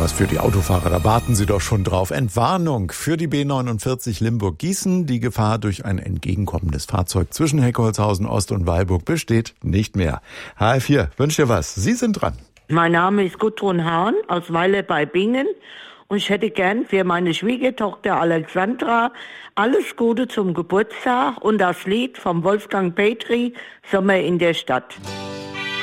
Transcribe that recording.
was für die Autofahrer, da warten Sie doch schon drauf. Entwarnung für die B49 Limburg-Gießen. Die Gefahr durch ein entgegenkommendes Fahrzeug zwischen Heckholzhausen Ost und Weilburg besteht nicht mehr. HR4 wünscht dir was. Sie sind dran. Mein Name ist Gudrun Hahn aus Weiler bei Bingen und ich hätte gern für meine Schwiegertochter Alexandra alles Gute zum Geburtstag und das Lied vom Wolfgang Petri, Sommer in der Stadt.